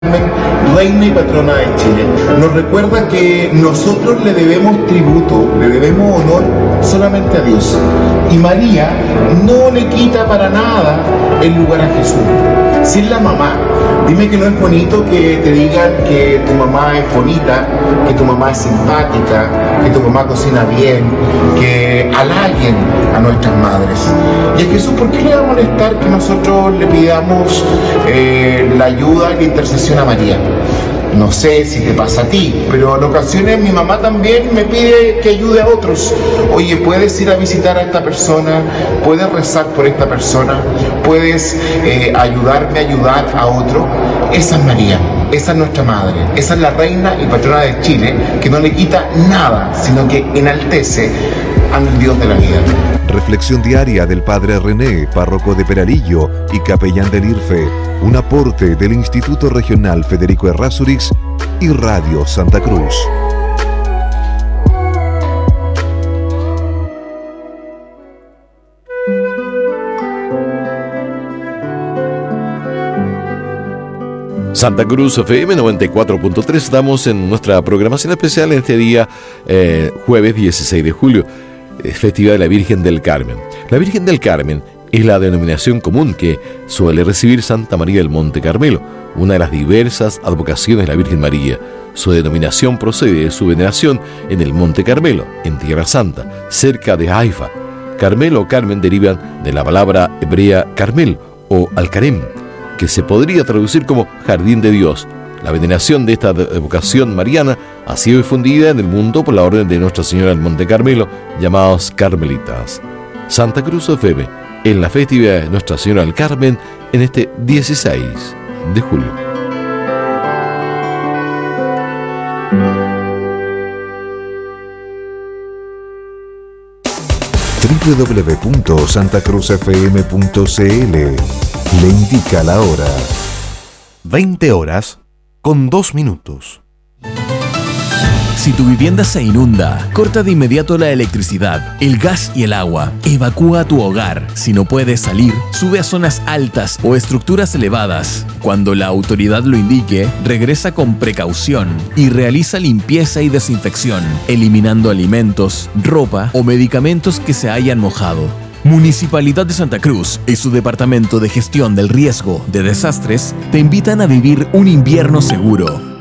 Reina y patrona de Chile, nos recuerda que nosotros le debemos tributo, le debemos honor solamente a Dios. Y María no le quita para nada el lugar a Jesús. Si es la mamá, dime que no es bonito que te digan que tu mamá es bonita, que tu mamá es simpática, que tu mamá cocina bien, que halaguen a nuestras madres. Y a Jesús, ¿por qué le va a molestar que nosotros le pidamos la ayuda y la intercesión a María? No sé si te pasa a ti, pero en ocasiones mi mamá también me pide que ayude a otros. Oye, ¿puedes ir a visitar a esta persona? ¿Puedes rezar por esta persona? ¿Puedes ayudarme a ayudar a otro? Esa es María, esa es nuestra madre, esa es la reina y patrona de Chile, que no le quita nada, sino que enaltece al Dios de la vida. Reflexión diaria del Padre René, párroco de Peralillo y capellán del IRFE, un aporte del Instituto Regional Federico Errázuriz y Radio Santa Cruz. Santa Cruz FM 94.3, estamos en nuestra programación especial en este día, jueves 16 de julio, festividad de la Virgen del Carmen. La Virgen del Carmen es la denominación común que suele recibir Santa María del Monte Carmelo, una de las diversas advocaciones de la Virgen María. Su denominación procede de su veneración en el Monte Carmelo, en Tierra Santa, cerca de Haifa. Carmelo o Carmen derivan de la palabra hebrea Carmel o Al-Karem, que se podría traducir como Jardín de Dios. La veneración de esta advocación mariana ha sido difundida en el mundo por la orden de Nuestra Señora del Monte Carmelo, llamados carmelitas. Santa Cruz FM, en la festividad de Nuestra Señora del Carmen, en este 16 de julio. www.santacruzfm.cl le indica la hora. 20:02. Si tu vivienda se inunda, corta de inmediato la electricidad, el gas y el agua. Evacúa tu hogar. Si no puedes salir, sube a zonas altas o estructuras elevadas. Cuando la autoridad lo indique, regresa con precaución y realiza limpieza y desinfección, eliminando alimentos, ropa o medicamentos que se hayan mojado. Municipalidad de Santa Cruz y su Departamento de Gestión del Riesgo de Desastres te invitan a vivir un invierno seguro.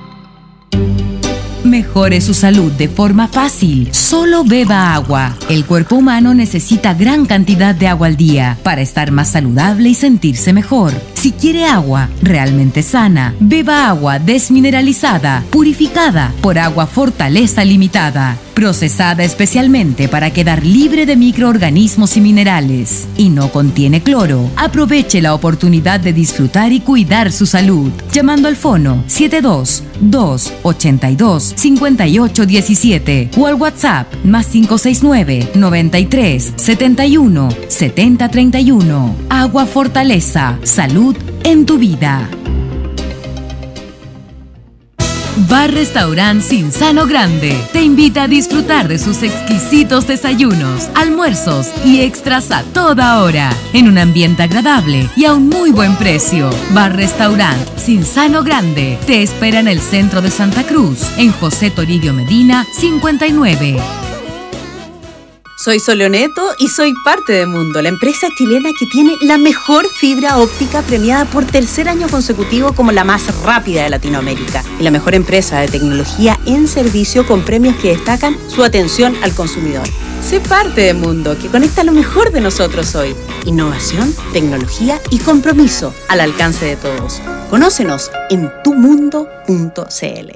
Mejore su salud de forma fácil. Solo beba agua. El cuerpo humano necesita gran cantidad de agua al día para estar más saludable y sentirse mejor. Si quiere agua realmente sana, beba agua desmineralizada, purificada por Agua Fortaleza Limitada, procesada especialmente para quedar libre de microorganismos y minerales. Y no contiene cloro. Aproveche la oportunidad de disfrutar y cuidar su salud. Llamando al fono 72-282-5817 o al WhatsApp +569 93 71 70 31. Agua Fortaleza. Salud en tu vida. Bar Restaurant Cinzano Grande te invita a disfrutar de sus exquisitos desayunos, almuerzos y extras a toda hora, en un ambiente agradable y a un muy buen precio. Bar Restaurant Cinzano Grande te espera en el centro de Santa Cruz, en José Toribio Medina 59. Soy Soleoneto y soy parte de Mundo, la empresa chilena que tiene la mejor fibra óptica premiada por tercer año consecutivo como la más rápida de Latinoamérica y la mejor empresa de tecnología en servicio con premios que destacan su atención al consumidor. Sé parte de Mundo, que conecta lo mejor de nosotros hoy. Innovación, tecnología y compromiso al alcance de todos. Conócenos en tumundo.cl.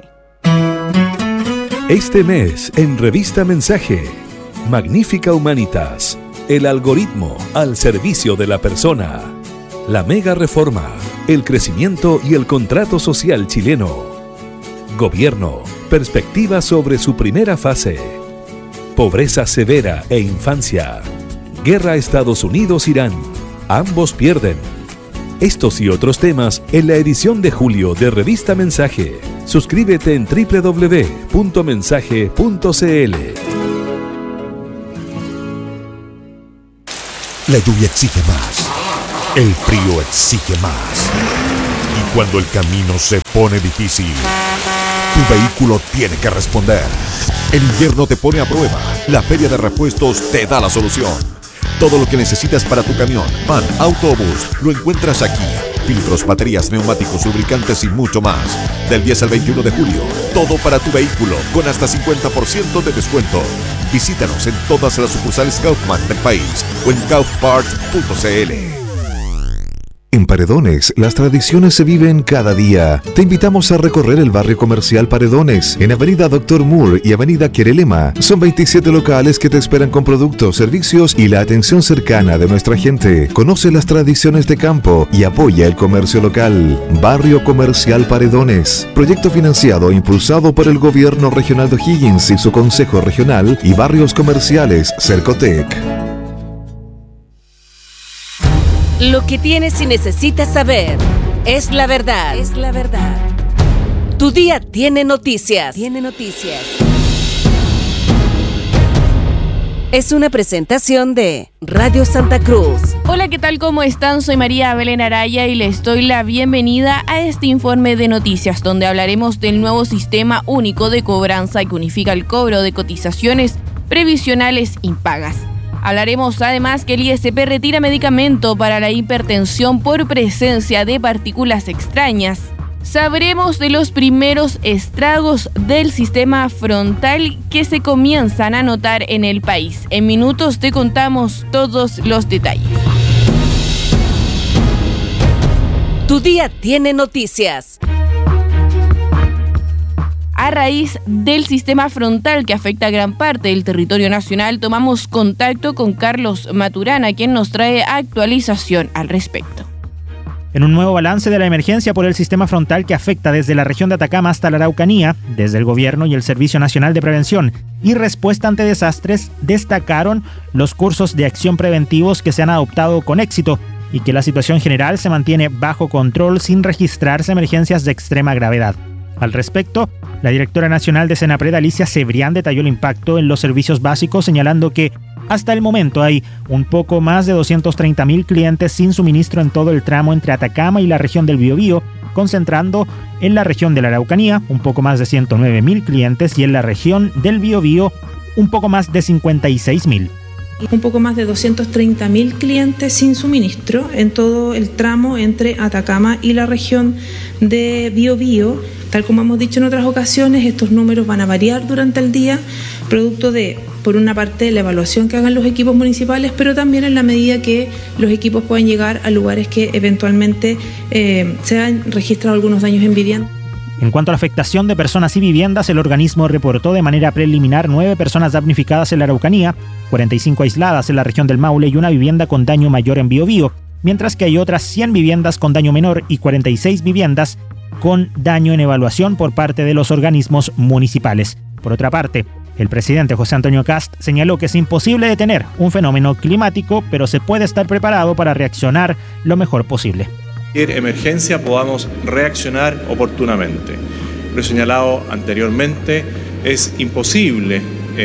Este mes en Revista Mensaje, Magnífica Humanitas, el algoritmo al servicio de la persona. La mega reforma, el crecimiento y el contrato social chileno. Gobierno, perspectiva sobre su primera fase. Pobreza severa e infancia. Guerra Estados Unidos-Irán. Ambos pierden. Estos y otros temas en la edición de julio de Revista Mensaje. Suscríbete en www.mensaje.cl. La lluvia exige más, el frío exige más. Y Cuando el camino se pone difícil, tu vehículo tiene que responder. El invierno te pone a prueba. La Feria de Repuestos te da la solución. Todo lo que necesitas para tu camión, van, auto o bus, lo encuentras aquí. Filtros, baterías, neumáticos, lubricantes y mucho más. Del 10 al 21 de julio, todo para tu vehículo, con hasta 50% de descuento. Visítanos en todas las sucursales Kaufman del país o en kaufparts.cl. En Paredones, las tradiciones se viven cada día. Te invitamos a recorrer el barrio comercial Paredones, en Avenida Dr. Moore y Avenida Querelema. Son 27 locales que te esperan con productos, servicios y la atención cercana de nuestra gente. Conoce las tradiciones de campo y apoya el comercio local. Barrio Comercial Paredones. Proyecto financiado e impulsado por el Gobierno Regional de O'Higgins y su Consejo Regional y Barrios Comerciales Cercotec. Lo que tienes y necesitas saber es la verdad. Es la verdad. Tu día tiene noticias. Tiene noticias. Es una presentación de Radio Santa Cruz. Hola, ¿qué tal? ¿Cómo están? Soy María Belén Araya y les doy la bienvenida a este informe de noticias, donde hablaremos del nuevo sistema único de cobranza que unifica el cobro de cotizaciones previsionales impagas. Hablaremos además que el ISP retira medicamento para la hipertensión por presencia de partículas extrañas. Sabremos de los primeros estragos del sistema frontal que se comienzan a notar en el país. En minutos te contamos todos los detalles. Tu día tiene noticias. A raíz del sistema frontal que afecta a gran parte del territorio nacional, tomamos contacto con Carlos Maturana, quien nos trae actualización al respecto. En un nuevo balance de la emergencia por el sistema frontal que afecta desde la región de Atacama hasta la Araucanía, desde el Gobierno y el Servicio Nacional de Prevención y Respuesta ante Desastres, destacaron los cursos de acción preventivos que se han adoptado con éxito y que la situación general se mantiene bajo control sin registrarse emergencias de extrema gravedad. Al respecto, la directora nacional de Senapred, Alicia Cebrián, detalló el impacto en los servicios básicos, señalando que hasta el momento hay un poco más de 230,000 clientes sin suministro en todo el tramo entre Atacama y la región del Biobío, concentrando en la región de la Araucanía un poco más de 109,000 clientes y en la región del Biobío un poco más de 56,000. Un poco más de 230,000 clientes sin suministro en todo el tramo entre Atacama y la región de Biobío. Tal como hemos dicho en otras ocasiones, estos números van a variar durante el día, producto de, por una parte, la evaluación que hagan los equipos municipales, pero también en la medida que los equipos puedan llegar a lugares que eventualmente se han registrado algunos daños en vivienda. En cuanto a la afectación de personas y viviendas, el organismo reportó de manera preliminar 9 personas damnificadas en la Araucanía, 45 aisladas en la región del Maule y una vivienda con daño mayor en Biobío, mientras que hay otras 100 viviendas con daño menor y 46 viviendas con daño en evaluación por parte de los organismos municipales. Por otra parte, el presidente José Antonio Kast señaló que es imposible detener un fenómeno climático, pero se puede estar preparado para reaccionar lo mejor posible. Cualquier emergencia podamos reaccionar oportunamente. Lo he señalado anteriormente, es imposible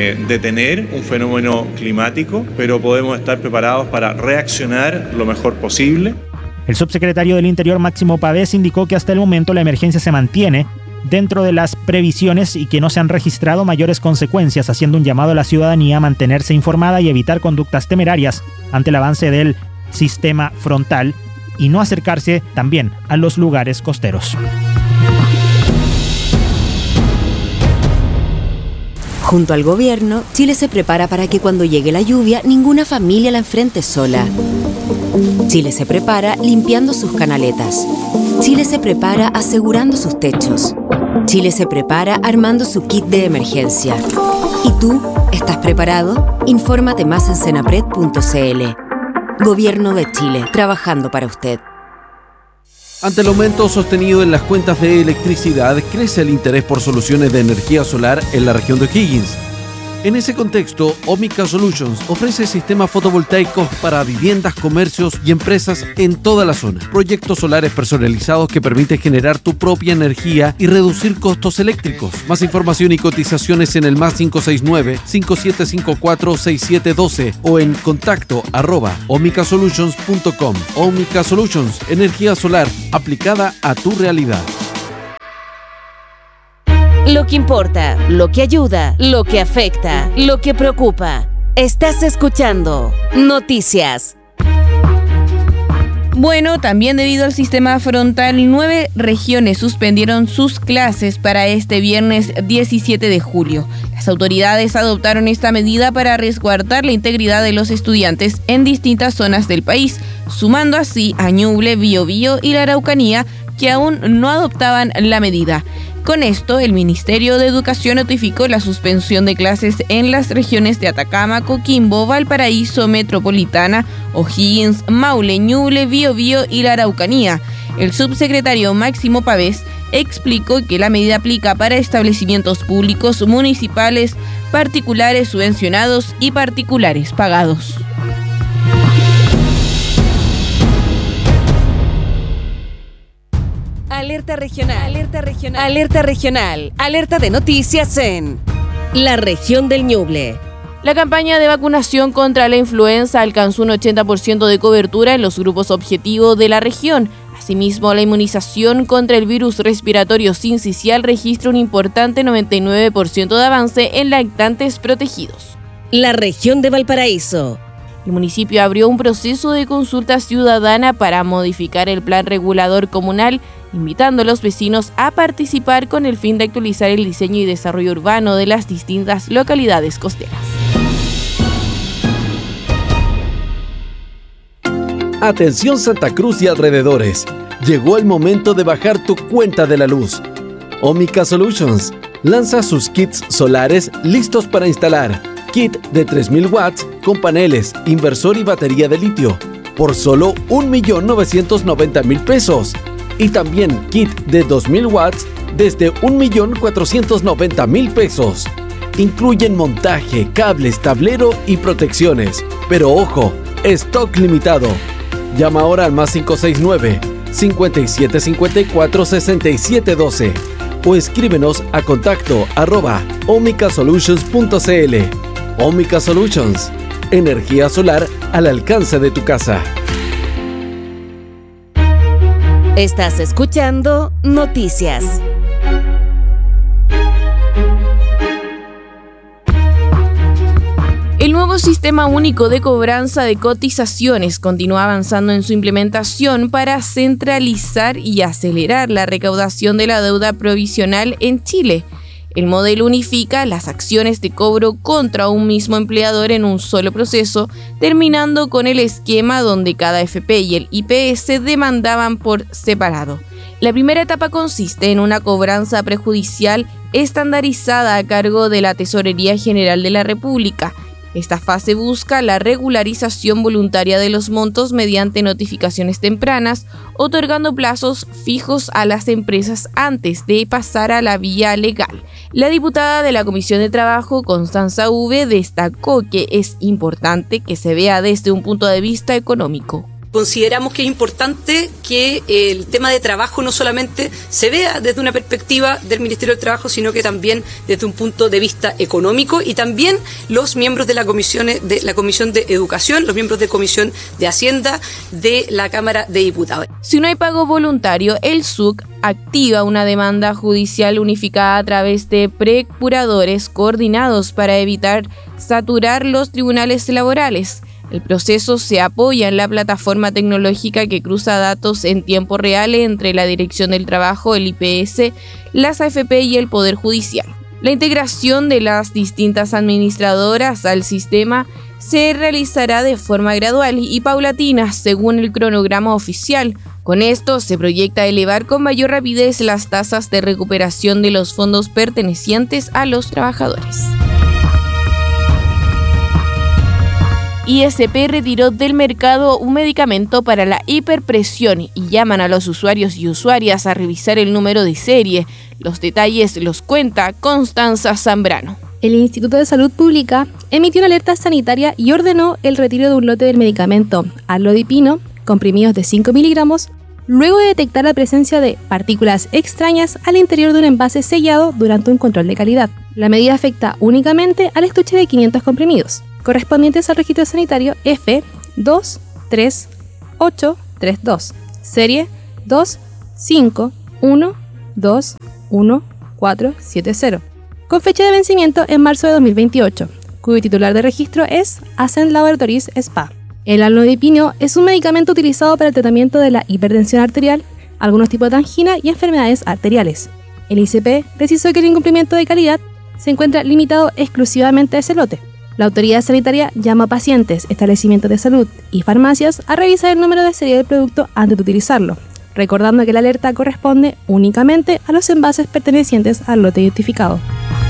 detener un fenómeno climático, pero podemos estar preparados para reaccionar lo mejor posible. El subsecretario del Interior, Máximo Pavés, indicó que hasta el momento la emergencia se mantiene dentro de las previsiones y que no se han registrado mayores consecuencias, haciendo un llamado a la ciudadanía a mantenerse informada y evitar conductas temerarias ante el avance del sistema frontal y no acercarse también a los lugares costeros. Junto al gobierno, Chile se prepara para que cuando llegue la lluvia, ninguna familia la enfrente sola. Chile se prepara limpiando sus canaletas. Chile se prepara asegurando sus techos. Chile se prepara armando su kit de emergencia. ¿Y tú? ¿Estás preparado? Infórmate más en senapred.cl. Gobierno de Chile, trabajando para usted. Ante el aumento sostenido en las cuentas de electricidad, crece el interés por soluciones de energía solar en la región de O'Higgins. En ese contexto, Omica Solutions ofrece sistemas fotovoltaicos para viviendas, comercios y empresas en toda la zona. Proyectos solares personalizados que permiten generar tu propia energía y reducir costos eléctricos. Más información y cotizaciones en el +569-5754-6712 o en contacto@omicasolutions.com. Omica Solutions, energía solar aplicada a tu realidad. Lo que importa, lo que ayuda, lo que afecta, lo que preocupa. Estás escuchando Noticias. Bueno, también debido al sistema frontal, 9 regiones suspendieron sus clases para este viernes 17 de julio. Las autoridades adoptaron esta medida para resguardar la integridad de los estudiantes en distintas zonas del país, sumando así a Ñuble, Biobío y la Araucanía, que aún no adoptaban la medida. Con esto, el Ministerio de Educación notificó la suspensión de clases en las regiones de Atacama, Coquimbo, Valparaíso, Metropolitana, O'Higgins, Maule, Ñuble, Biobío y la Araucanía. El subsecretario Máximo Pavés explicó que la medida aplica para establecimientos públicos, municipales, particulares subvencionados y particulares pagados. Alerta regional, alerta regional, alerta regional, alerta de noticias en la región del Ñuble. La campaña de vacunación contra la influenza alcanzó un 80% de cobertura en los grupos objetivo de la región. Asimismo, la inmunización contra el virus respiratorio sincicial registra un importante 99% de avance en lactantes protegidos. La región de Valparaíso. El municipio abrió un proceso de consulta ciudadana para modificar el plan regulador comunal, invitando a los vecinos a participar con el fin de actualizar el diseño y desarrollo urbano de las distintas localidades costeras. Atención Santa Cruz y alrededores. Llegó el momento de bajar tu cuenta de la luz. Omica Solutions lanza sus kits solares listos para instalar. Kit de 3.000 watts con paneles, inversor y batería de litio por solo 1.990.000 pesos. Y también kit de 2.000 watts desde 1.490.000 pesos. Incluyen montaje, cables, tablero y protecciones. Pero ojo, stock limitado. Llama ahora al +5754-6712 o escríbenos a contacto@omicasolutions.cl. Omica Solutions, energía solar al alcance de tu casa. Estás escuchando Noticias. El nuevo Sistema Único de Cobranza de Cotizaciones continúa avanzando en su implementación para centralizar y acelerar la recaudación de la deuda provisional en Chile. El modelo unifica las acciones de cobro contra un mismo empleador en un solo proceso, terminando con el esquema donde cada AFP y el IPS demandaban por separado. La primera etapa consiste en una cobranza prejudicial estandarizada a cargo de la Tesorería General de la República. Esta fase busca la regularización voluntaria de los montos mediante notificaciones tempranas, otorgando plazos fijos a las empresas antes de pasar a la vía legal. La diputada de la Comisión de Trabajo, Constanza V, destacó que es importante que se vea desde un punto de vista económico. Consideramos que es importante que el tema de trabajo no solamente se vea desde una perspectiva del Ministerio del Trabajo, sino que también desde un punto de vista económico, y también los miembros de la Comisión de Educación, los miembros de Comisión de Hacienda de la Cámara de Diputados. Si no hay pago voluntario, el SUC activa una demanda judicial unificada a través de procuradores coordinados para evitar saturar los tribunales laborales. El proceso se apoya en la plataforma tecnológica que cruza datos en tiempo real entre la Dirección del Trabajo, el IPS, las AFP y el Poder Judicial. La integración de las distintas administradoras al sistema se realizará de forma gradual y paulatina según el cronograma oficial. Con esto se proyecta elevar con mayor rapidez las tasas de recuperación de los fondos pertenecientes a los trabajadores. ISP retiró del mercado un medicamento para la hiperpresión y llaman a los usuarios y usuarias a revisar el número de serie. Los detalles los cuenta Constanza Zambrano. El Instituto de Salud Pública emitió una alerta sanitaria y ordenó el retiro de un lote del medicamento Arlodipino, comprimidos de 5 miligramos, luego de detectar la presencia de partículas extrañas al interior de un envase sellado durante un control de calidad. La medida afecta únicamente al estuche de 500 comprimidos, correspondientes al registro sanitario F23832, serie 251121470, con fecha de vencimiento en marzo de 2028, cuyo titular de registro es Ascend Laboratories SPA. El Arlodipino es un medicamento utilizado para el tratamiento de la hipertensión arterial, algunos tipos de angina y enfermedades arteriales. El ICP precisó que el incumplimiento de calidad se encuentra limitado exclusivamente a ese lote. La autoridad sanitaria llama a pacientes, establecimientos de salud y farmacias a revisar el número de serie del producto antes de utilizarlo, recordando que la alerta corresponde únicamente a los envases pertenecientes al lote identificado.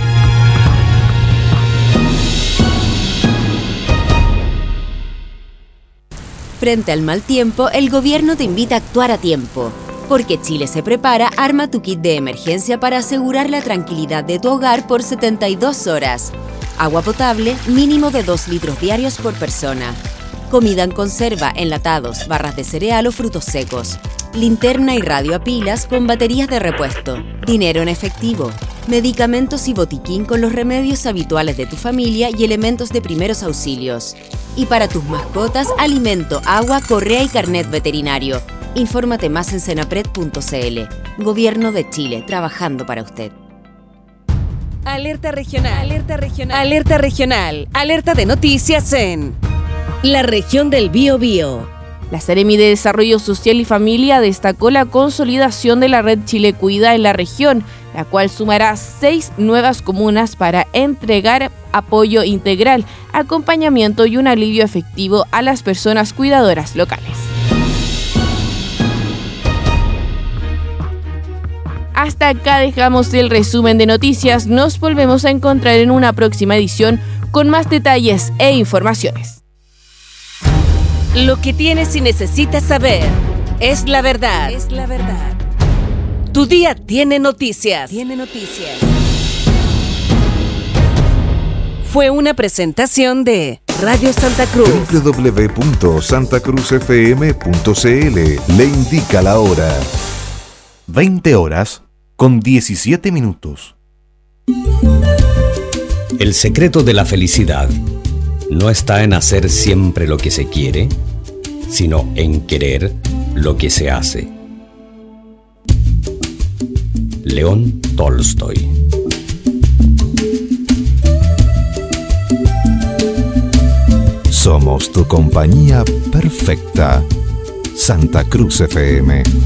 Frente al mal tiempo, el gobierno te invita a actuar a tiempo. Porque Chile se prepara, arma tu kit de emergencia para asegurar la tranquilidad de tu hogar por 72 horas. Agua potable, mínimo de 2 litros diarios por persona. Comida en conserva, enlatados, barras de cereal o frutos secos. Linterna y radio a pilas con baterías de repuesto. Dinero en efectivo. Medicamentos y botiquín con los remedios habituales de tu familia y elementos de primeros auxilios. Y para tus mascotas, alimento, agua, correa y carnet veterinario. Infórmate más en senapred.cl. Gobierno de Chile, trabajando para usted. Alerta regional, alerta regional, alerta regional, alerta de noticias en la región del Biobío. La Seremi de Desarrollo Social y Familia destacó la consolidación de la red Chile Cuida en la región, la cual sumará 6 nuevas comunas para entregar apoyo integral, acompañamiento y un alivio efectivo a las personas cuidadoras locales. Hasta acá dejamos el resumen de noticias. Nos volvemos a encontrar en una próxima edición con más detalles e informaciones. Lo que tienes y necesitas saber es la verdad. Es la verdad. Tu día tiene noticias. Tiene noticias. Fue una presentación de Radio Santa Cruz. www.santacruzfm.cl le indica la hora. 20 horas con 17 minutos. El secreto de la felicidad no está en hacer siempre lo que se quiere, sino en querer lo que se hace. León Tolstoy. Somos tu compañía perfecta. Santa Cruz FM